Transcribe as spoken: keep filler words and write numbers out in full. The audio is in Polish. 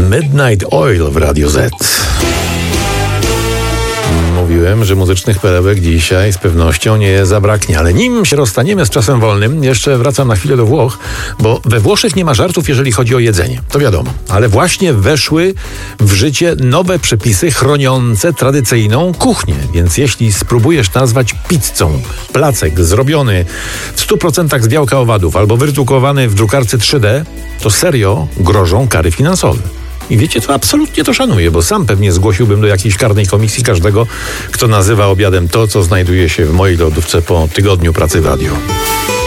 Midnight Oil w Radio Z. Mówiłem, że muzycznych perełek dzisiaj z pewnością nie zabraknie, ale nim się rozstaniemy z czasem wolnym, jeszcze wracam na chwilę do Włoch, bo we Włoszech nie ma żartów, jeżeli chodzi o jedzenie. To wiadomo, ale właśnie weszły w życie nowe przepisy chroniące tradycyjną kuchnię, więc jeśli spróbujesz nazwać pizzą placek zrobiony w stu procentach z białka owadów albo wydrukowany w drukarce trzy D, to serio grożą kary finansowe. I wiecie, to absolutnie to szanuję, bo sam pewnie zgłosiłbym do jakiejś karnej komisji każdego, kto nazywa obiadem to, co znajduje się w mojej lodówce po tygodniu pracy w radiu.